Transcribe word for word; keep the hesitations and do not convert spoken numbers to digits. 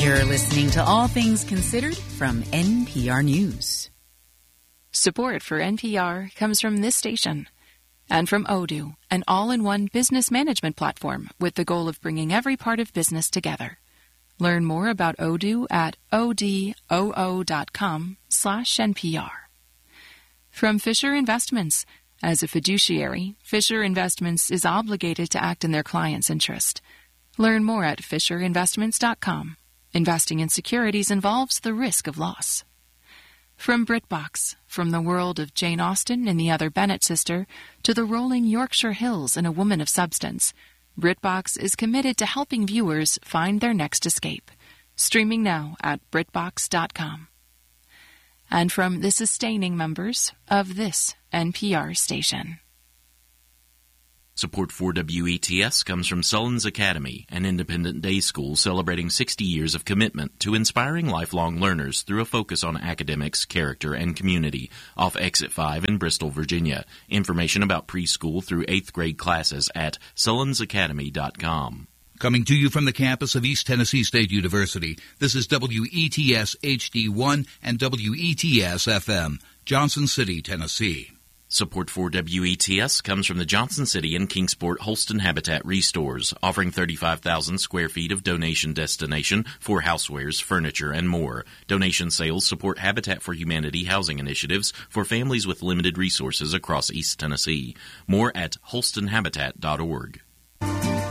You're listening to All Things Considered from N P R News. Support for N P R comes from this station and from Odoo, an all-in-one business management platform with the goal of bringing every part of business together. Learn more about Odoo at odoo.com slash NPR. From Fisher Investments. As a fiduciary, Fisher Investments is obligated to act in their client's interest. Learn more at fisher investments dot com. Investing in securities involves the risk of loss. From BritBox, from the world of Jane Austen and the Other Bennet Sister to the rolling Yorkshire Hills and A Woman of Substance, BritBox is committed to helping viewers find their next escape. Streaming now at britbox dot com. And from the sustaining members of this N P R station. Support for W E T S comes from Sullins Academy, an independent day school celebrating sixty years of commitment to inspiring lifelong learners through a focus on academics, character, and community, off Exit five in Bristol, Virginia. Information about preschool through eighth grade classes at sullins academy dot com. Coming to you from the campus of East Tennessee State University, this is W E T S H D one and W E T S F M, Johnson City, Tennessee. Support for W E T S comes from the Johnson City and Kingsport Holston Habitat Restores, offering thirty-five thousand square feet of donation destination for housewares, furniture, and more. Donation sales support Habitat for Humanity housing initiatives for families with limited resources across East Tennessee. More at holston habitat dot org.